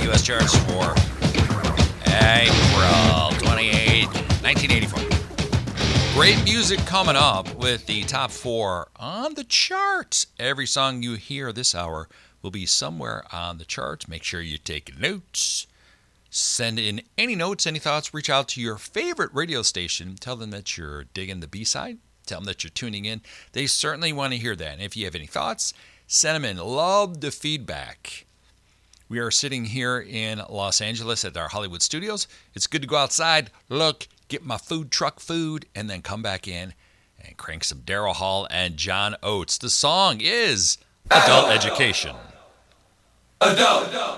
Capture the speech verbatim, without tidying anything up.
U S charts for April twenty-eighth, nineteen eighty-four. Great music coming up with the top four on the charts. Every song you hear this hour will be somewhere on the charts. Make sure you take notes. Send in any notes, any thoughts. Reach out to your favorite radio station. Tell them that you're digging the B-side. Tell them that you're tuning in. They certainly want to hear that. And if you have any thoughts, send them in. Love the feedback. We are sitting here in Los Angeles at our Hollywood studios. It's good to go outside, look, get my food truck food, and then come back in and crank some Daryl Hall and John Oates. The song is Adult Education. Adult. Adult.